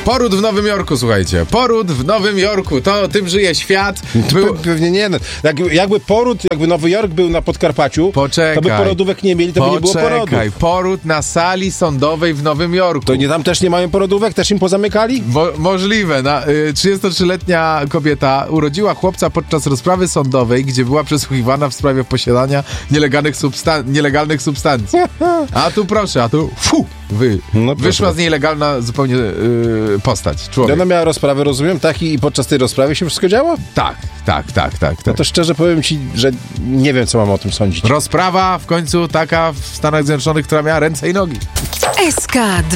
Poród w Nowym Jorku, słuchajcie. Poród w Nowym Jorku. To tym żyje świat. Pewnie nie. No. Jakby Nowy Jork był na Podkarpaciu, to by porodówek nie mieli, to by nie było porodów. Poród na sali sądowej w Nowym Jorku. To nie tam też nie mają porodówek? Też im pozamykali? Możliwe. 33-letnia kobieta urodziła chłopca podczas rozprawy sądowej, gdzie była przesłuchiwana w sprawie posiadania nielegalnych substancji. A tu proszę, wyszła z nielegalna zupełnie postać, człowiek. Ona miała rozprawę, rozumiem, i podczas tej rozprawy się wszystko działo? Tak. No to szczerze powiem ci, że nie wiem, co mam o tym sądzić. Rozprawa w końcu taka w Stanach Zjednoczonych, która miała ręce i nogi. SK2